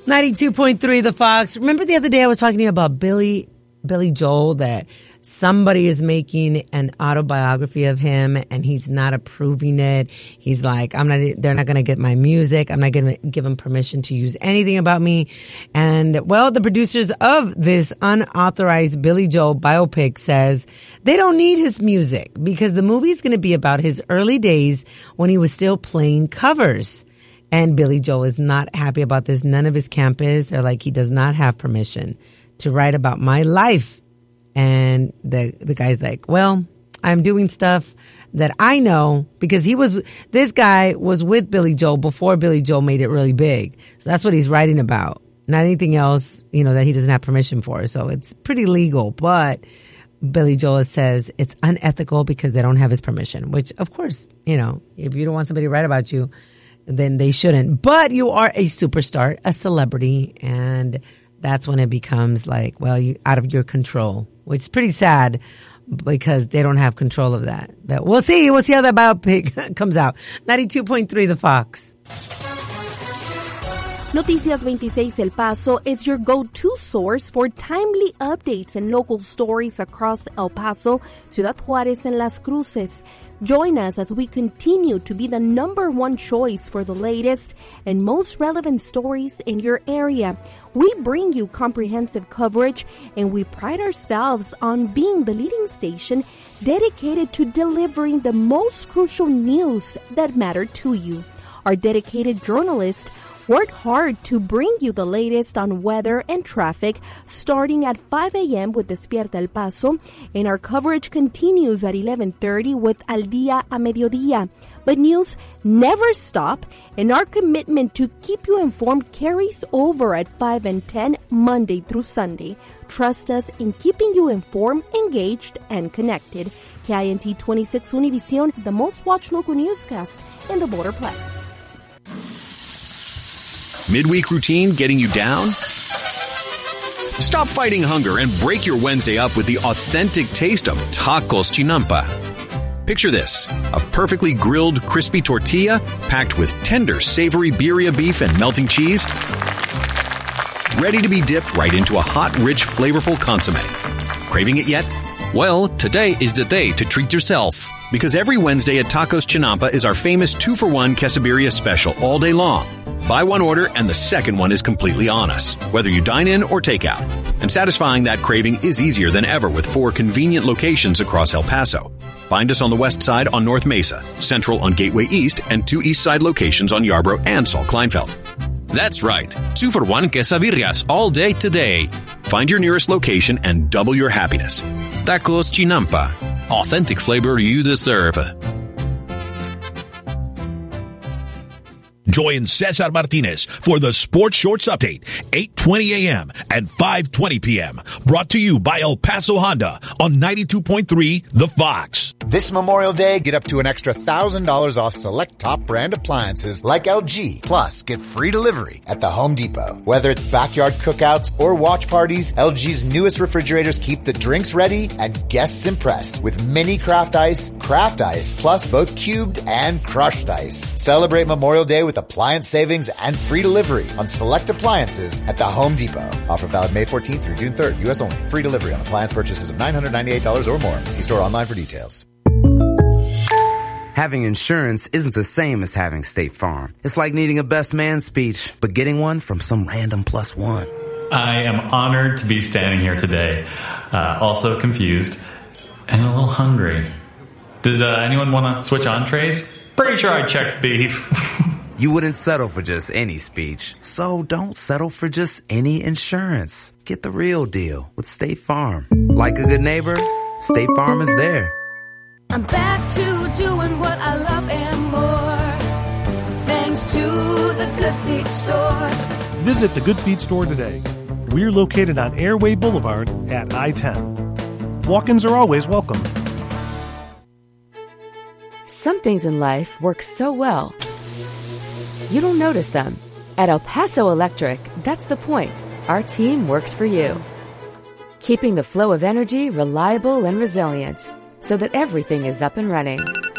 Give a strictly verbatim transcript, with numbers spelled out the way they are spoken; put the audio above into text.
ninety-two point three The Fox. Remember the other day I was talking to you about Billy, Billy Joel, that somebody is making an autobiography of him and he's not approving it. He's like, I'm not, they're not going to get my music. I'm not going to give him permission to use anything about me. And well, the producers of this unauthorized Billy Joel biopic says they don't need his music because the movie's going to be about his early days when he was still playing covers. And Billy Joel is not happy about this. None of his camp is. They're like, he does not have permission to write about my life. And the the guy's like, well, I'm doing stuff that I know because he was, this guy was with Billy Joel before Billy Joel made it really big. So that's what he's writing about. Not anything else, you know, that he doesn't have permission for. So it's pretty legal. But Billy Joel says it's unethical because they don't have his permission, which of course, you know, if you don't want somebody to write about you, then they shouldn't. But you are a superstar, a celebrity, and that's when it becomes like, well, you out of your control, which is pretty sad because they don't have control of that. But we'll see. We'll see how that biopic comes out. ninety-two point three The Fox. Noticias twenty-six El Paso is your go-to source for timely updates and local stories across El Paso, Ciudad Juárez, and Las Cruces. Join us as we continue to be the number one choice for the latest and most relevant stories in your area. We bring you comprehensive coverage, and we pride ourselves on being the leading station dedicated to delivering the most crucial news that matter to you. Our dedicated journalists work hard to bring you the latest on weather and traffic starting at five a.m. with Despierta El Paso, and our coverage continues at eleven thirty with Al Día a Mediodía. But news never stop, and our commitment to keep you informed carries over at five and ten Monday through Sunday. Trust us in keeping you informed, engaged, and connected. K I N T twenty-six Univision, the most watched local newscast in the Borderplex. Midweek routine getting you down? Stop fighting hunger and break your Wednesday up with the authentic taste of Tacos Chinampa. Picture this, a perfectly grilled, crispy tortilla packed with tender, savory birria beef and melting cheese, ready to be dipped right into a hot, rich, flavorful consomme. Craving it yet? Well, today is the day to treat yourself. Because every Wednesday at Tacos Chinampa is our famous two for one quesadilla special all day long. Buy one order and the second one is completely on us, whether you dine in or take out. And satisfying that craving is easier than ever with four convenient locations across El Paso. Find us on the west side on North Mesa, central on Gateway East, and two east side locations on Yarborough and Saul Kleinfeld. That's right. Two for one quesadillas all day today. Find your nearest location and double your happiness. Tacos Chinampa. Authentic flavor you deserve. Join Cesar Martinez for the Sports Shorts Update, eight twenty a.m. and five twenty p.m. Brought to you by El Paso Honda on ninety-two point three The Fox. This Memorial Day, get up to an extra one thousand dollars off select top brand appliances like L G. Plus, get free delivery at the Home Depot. Whether it's backyard cookouts or watch parties, L G's newest refrigerators keep the drinks ready and guests impressed with mini craft ice, craft ice, plus both cubed and crushed ice. Celebrate Memorial Day with appliance savings and free delivery on select appliances at the Home Depot. Offer valid May fourteenth through June third, U S only. Free delivery on appliance purchases of nine hundred ninety-eight dollars or more. See store online for details. Having insurance isn't the same as having State Farm. It's like needing a best man speech, but getting one from some random plus one. I am honored to be standing here today, uh, also confused and a little hungry. Does uh, anyone want to switch entrees? Pretty sure I checked beef. You wouldn't settle for just any speech, so don't settle for just any insurance. Get the real deal with State Farm. Like a good neighbor, State Farm is there. I'm back to doing what I love and more, thanks to the Good Feet Store. Visit the Good Feet Store today. We're located on Airway Boulevard at I ten. Walk-ins are always welcome. Some things in life work so well, you don't notice them. At El Paso Electric, that's the point. Our team works for you, keeping the flow of energy reliable and resilient so that everything is up and running.